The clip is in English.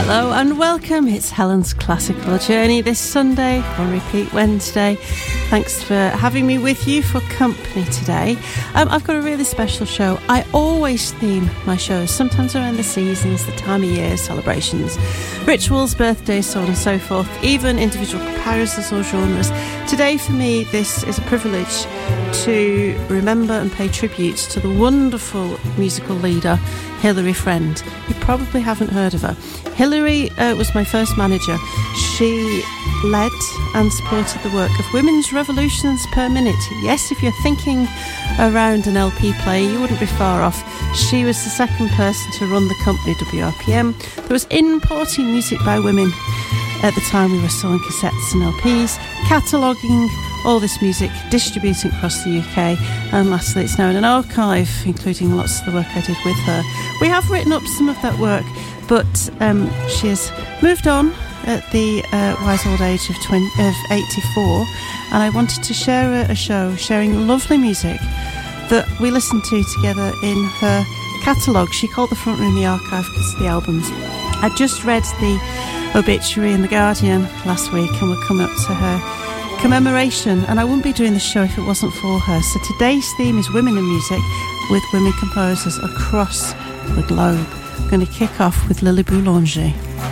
Hello and welcome. It's Helen's Classical Journey this Sunday on Repeat Wednesday. Thanks for having me with you for company today. I've got a really special show. I always theme my shows, sometimes around the seasons, the time of year, celebrations, rituals, birthdays, so on and so forth, even individual comparisons or genres. Today for me, this is a privilege to remember and pay tribute to the wonderful musical leader, Hilary Friend. You probably haven't heard of her. Hilary was my first manager. She led and supported the work of Women's Revolutions Per Minute. Yes, if you're thinking around an LP player, you wouldn't be far off. She was the second person to run the company, WRPM. There was importing music by women. At the time, we were selling cassettes and LPs, cataloguing all this music, distributing across the UK, and lastly it's now in an archive, including lots of the work I did with her. We have written up some of that work, but she has moved on at the wise old age of 84, and I wanted to share a show sharing lovely music that we listened to together in her catalogue. She called the front room the archive because of the albums. I just read the obituary in The Guardian last week, and we're coming up to her commemoration, and I wouldn't be doing the show if it wasn't for her. So today's theme is women in music with women composers across the globe. I'm going to kick off with Lily Boulanger.